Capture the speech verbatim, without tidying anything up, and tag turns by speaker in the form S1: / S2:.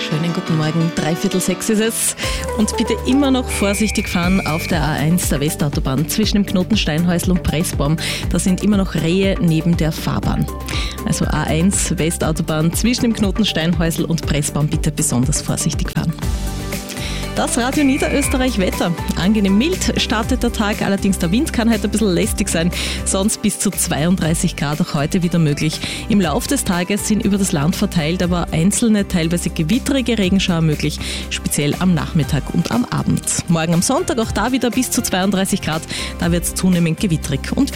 S1: Schönen guten Morgen, dreiviertel sechs ist es. Und bitte immer noch vorsichtig fahren auf der A eins der Westautobahn zwischen dem Knoten Steinhäusl und Pressbaum. Da sind immer noch Rehe neben der Fahrbahn. Also A eins Westautobahn zwischen dem Knoten Steinhäusl und Pressbaum bitte besonders vorsichtig fahren. Das Radio Niederösterreich Wetter. Angenehm mild startet der Tag, allerdings der Wind kann heute ein bisschen lästig sein. Sonst bis zu zweiunddreißig Grad auch heute wieder möglich. Im Lauf des Tages sind über das Land verteilt aber einzelne, teilweise gewitterige Regenschauer möglich, speziell am Nachmittag und am Abend. Morgen am Sonntag auch da wieder bis zu zweiunddreißig Grad, da wird es zunehmend gewitterig und